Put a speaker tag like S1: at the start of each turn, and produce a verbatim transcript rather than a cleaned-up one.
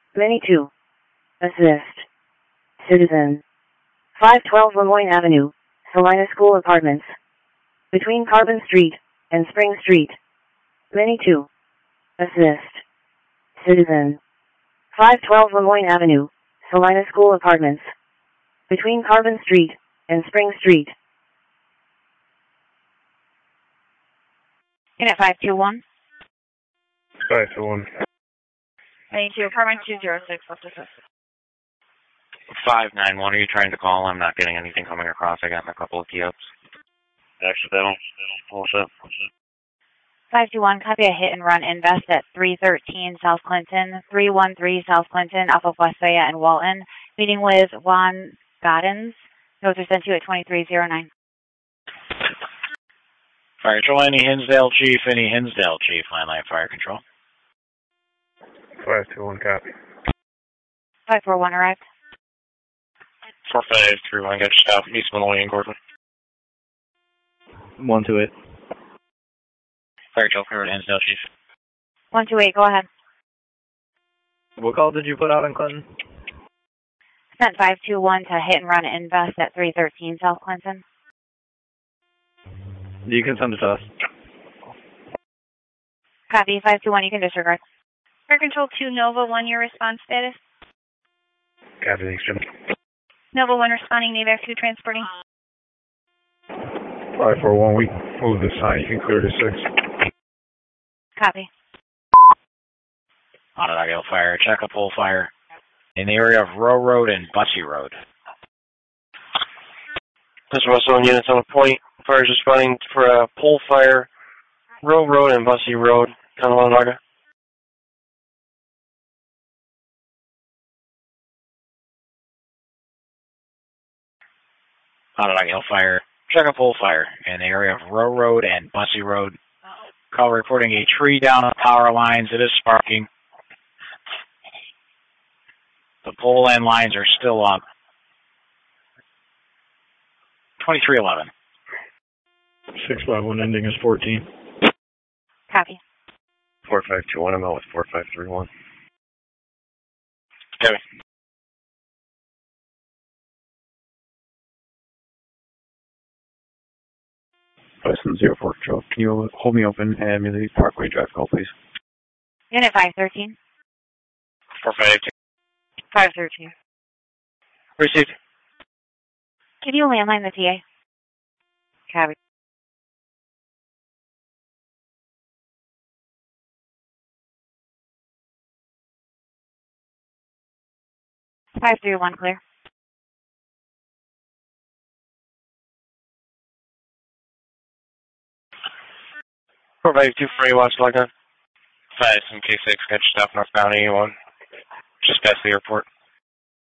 S1: Many two. Assist. Citizen. five twelve Lemoyne Avenue, Salina School Apartments. Between Carbon Street and Spring Street. Many two. Assist. Citizen. five twelve Lemoyne Avenue, Salina School Apartments. Between Carbon Street and Spring Street.
S2: Unit five two one.
S3: five two one.
S2: Many two, apartment two zero six, what's this?
S4: five nine one, are you trying to call? I'm not getting anything coming across. I got a couple of key ups.
S3: Accidental. Bullshit.
S2: five two one, copy a hit and run invest at three thirteen South Clinton, three one three South Clinton, off of Westphalia and Walton. Meeting with Juan Goddins. Notes are sent to you at twenty-three oh nine.
S4: Fire Control, any Hinsdale Chief, any Hinsdale Chief, line line Fire Control.
S3: five two one, copy.
S2: five four one arrived.
S4: four five three one, got your stop, East Malloy and Gordon.
S5: one two eight.
S4: Fire Control, covered Hinsdale Chief.
S2: one two eight, go ahead.
S5: What call did you put out in Clinton?
S2: Sent five two one to hit and run invest at three thirteen South Clinton.
S5: You can send it to us.
S2: Copy, five two one, you can disregard.
S6: Fire Control two, Nova one, your response status?
S3: Copy, thanks, Jim.
S6: Nova one responding, Navac two transporting.
S3: five four one, we moved the sign. You can clear to six.
S2: Copy.
S4: Onondaga Fire, check a pole fire in the area of Row Road and Bussy Road.
S7: This is Russell and units on a point. Fire is responding for a pole fire, Row Road and Bussy Road, Town of Onondaga.
S4: Onondaga Fire, check a pole fire in the area of Row Road and Bussy Road. Call reporting a tree down on power lines. It is sparking. The pole and lines are still up. twenty-three eleven.
S3: six five one, ending is fourteen.
S2: Copy.
S3: four five two one, I'm out with four five three one.
S4: Copy.
S3: Western zero four Control, can you hold me open and Amelie Parkway Drive call, please?
S2: Unit five thirteen.
S4: four five two.
S2: five thirteen.
S7: Received.
S2: Can you landline the T A? Copy. five three one, clear.
S7: four five two, Free Watch, logged on.
S4: five, some K six, got your stop northbound eighty-one. Just past the airport.